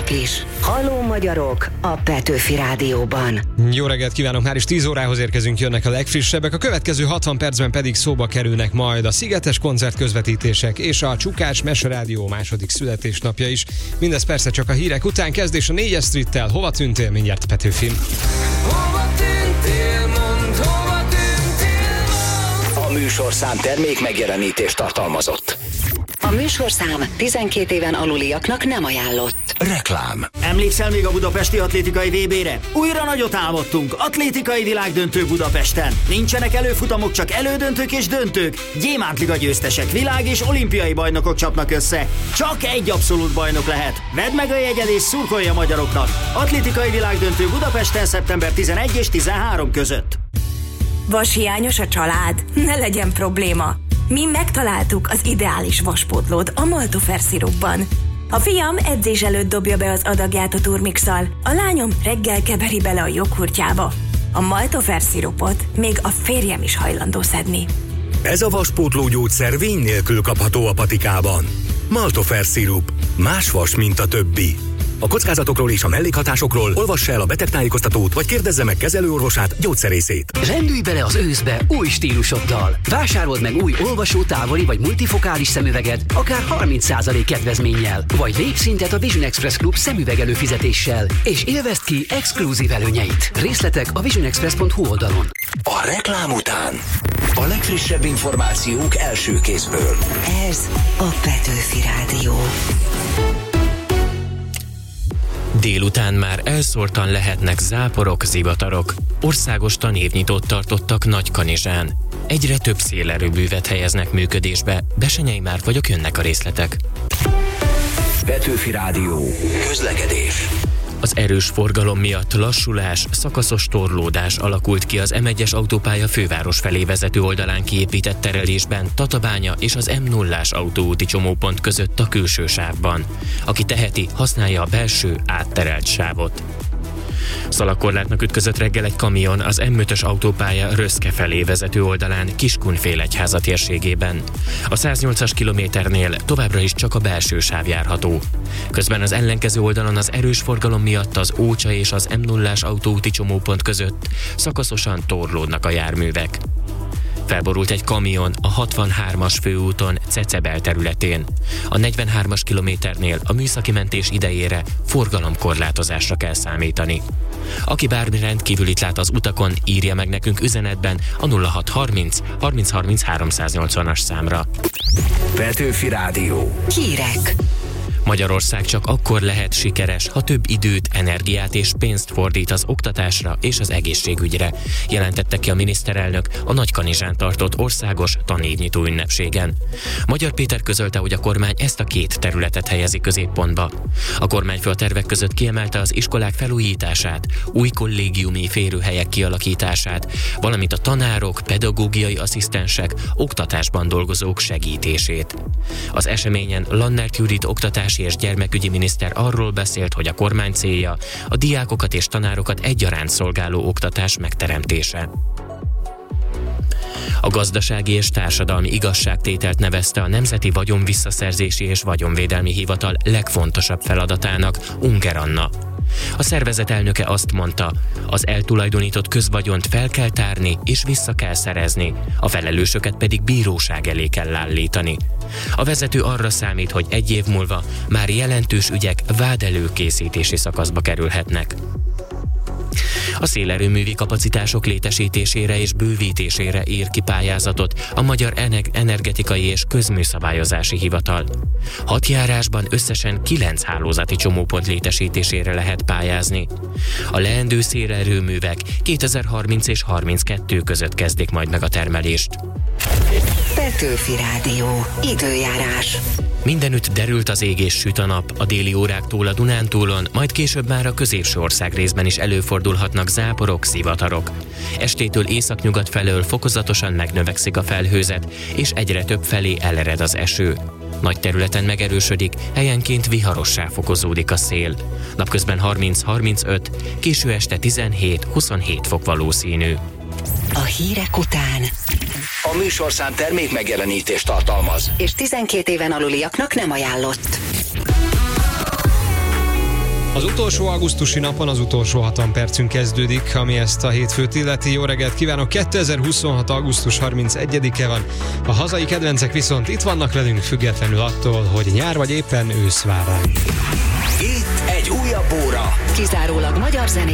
nap is. Halló magyarok a Petőfi Rádióban. Jó reggelt kívánok, már is 10 órához érkezünk, jönnek a legfrissebbek, a következő 60 percben pedig szóba kerülnek majd a Szigetes koncert közvetítések és a Csukás Meserádió második születésnapja is. Mindez persze csak a hírek után, kezdés a 4-es Streettel. Hova tűntél? Mindjárt Petőfi. Hova tűntél, mondd, hova tűntél, mondd. A műsorszám termék megjelenítést tartalmazott. A műsorszám 12 éven aluliaknak nem ajánlott. Reklám. Emlékszel még a budapesti atlétikai VB-re? Újra nagyot álmodtunk. Atlétikai világdöntő Budapesten. Nincsenek előfutamok, csak elődöntők és döntők. Gyémántliga győztesek, világ és olimpiai bajnokok csapnak össze. Csak egy abszolút bajnok lehet. Vedd meg a jegyed és szurkolj a magyaroknak. Atlétikai világdöntő Budapesten szeptember 11 és 13 között. Vashiányos a család? Ne legyen probléma. Mi megtaláltuk az ideális vaspótlót a Maltofer szirupban. A fiam edzés előtt dobja be az adagját a turmixal, a lányom reggel keveri bele a joghurtjába. A Maltofer szirupot még a férjem is hajlandó szedni. Ez a vaspótló gyógyszer vény nélkül kapható a patikában. Maltofer szirup. Más vas, mint a többi. A kockázatokról és a mellékhatásokról olvassa el a betegtájékoztatót, vagy kérdezze meg kezelőorvosát, gyógyszerészét. Rendülj bele az őszbe új stílusoddal. Vásárold meg új olvasó, távoli vagy multifokális szemüveget, akár 30% kedvezménnyel. Vagy lépj szintet a Vision Express Club szemüveg előfizetéssel, és élvezd ki exkluzív előnyeit. Részletek a visionexpress.hu oldalon. A reklám után a legfrissebb információk első kézből. Ez a Petőfi Rádió. Délután már elszórtan lehetnek záporok, zivatarok. Országos tanévnyitót tartottak Nagykanizsán. Egyre több szélerőművet helyeznek működésbe. Besenyei már vagyok, jönnek a részletek. Petőfi Rádió. Közlekedés. Az erős forgalom miatt lassulás, szakaszos torlódás alakult ki az M1-es autópálya főváros felé vezető oldalán kiépített terelésben, Tatabánya és az M0-ás autóúti csomópont között a külső sávban. Aki teheti, használja a belső, átterelt sávot. Szalagkorlátnak ütközött reggel egy kamion az M5-ös autópálya Röszke felé vezető oldalán Kiskunfélegyháza térségében. A 108-as kilométernél továbbra is csak a belső sáv járható. Közben az ellenkező oldalon az erős forgalom miatt az Ócsa és az M0-ás autóúti csomópont között szakaszosan torlódnak a járművek. Felborult egy kamion a 63-as főúton Cecebel területén. A 43-as kilométernél a műszaki mentés idejére forgalomkorlátozásra kell számítani. Aki bármi rendkívülit lát az utakon, írja meg nekünk üzenetben a 0630 3030 380-as számra. Petőfi Rádió. Hírek. Magyarország csak akkor lehet sikeres, ha több időt, energiát és pénzt fordít az oktatásra és az egészségügyre, jelentette ki a miniszterelnök a Nagykanizsán tartott országos tanévnyitó ünnepségen. Magyar Péter közölte, hogy a kormány ezt a két területet helyezi középpontba. A kormányfő a tervek között kiemelte az iskolák felújítását, új kollégiumi férőhelyek kialakítását, valamint a tanárok, pedagógiai asszisztensek, oktatásban dolgozók segítését. Az eseményen Lannert Judit oktatási és gyermekügyi miniszter arról beszélt, hogy a kormány célja a diákokat és tanárokat egyaránt szolgáló oktatás megteremtése. A gazdasági és társadalmi igazságtételt nevezte a Nemzeti Vagyonvisszaszerzési és Vagyonvédelmi Hivatal legfontosabb feladatának Unger Anna. A szervezet elnöke azt mondta, az eltulajdonított közvagyont fel kell tárni és vissza kell szerezni, a felelősöket pedig bíróság elé kell állítani. A vezető arra számít, hogy egy év múlva már jelentős ügyek vádelőkészítési szakaszba kerülhetnek. A szélerőművi kapacitások létesítésére és bővítésére ír ki pályázatot a Magyar Energetikai és Közműszabályozási Hivatal. 6 járásban összesen 9 hálózati csomópont létesítésére lehet pályázni. A leendő szélerőművek 2030 és 32 között kezdik majd meg a termelést. Petőfi Rádió. Időjárás. Mindenütt derült az ég és süt a nap, a déli óráktól a Dunántúlon, majd később már a középső ország részben is előfordulhatnak záporok, zivatarok. Estétől északnyugat felől fokozatosan megnövekszik a felhőzet, és egyre több felé elered az eső. Nagy területen megerősödik, helyenként viharossá fokozódik a szél. Napközben 30-35, késő este 17-27 fok valószínű. A hírek után A műsorszám termék megjelenítést tartalmaz. és 12 éven aluliaknak nem ajánlott. Az utolsó augusztusi napon az utolsó 60 percünk kezdődik, ami ezt a hétfőt illeti. Jó reggelt kívánok! 2026. augusztus 31-e van. A hazai kedvencek viszont itt vannak velünk, függetlenül attól, hogy nyár vagy éppen ősz vár ránk. Itt egy újabb óra. Kizárólag magyar zené